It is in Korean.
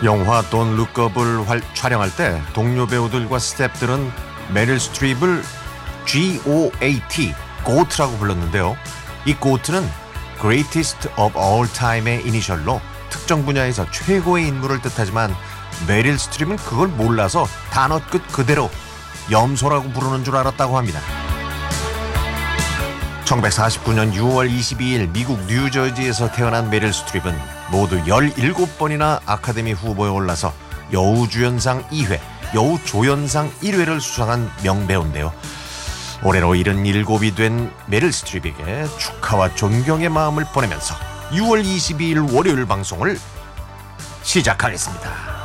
영화 돈 룩업을 촬영할 때 동료 배우들과 스태프들은 메릴 스트립을 GOAT, GOAT라고 불렀는데요. 이 GOAT는 Greatest of All Time의 이니셜로 특정 분야에서 최고의 인물을 뜻하지만 메릴 스트립은 그걸 몰라서 단어 끝 그대로 염소라고 부르는 줄 알았다고 합니다. 1949년 6월 22일 미국 뉴저지에서 태어난 메릴 스트립은 모두 17번이나 아카데미 후보에 올라서 여우주연상 2회, 여우조연상 1회를 수상한 명배우인데요. 올해로 77이 된 메릴 스트립에게 축하와 존경의 마음을 보내면서 6월 22일 월요일 방송을 시작하겠습니다.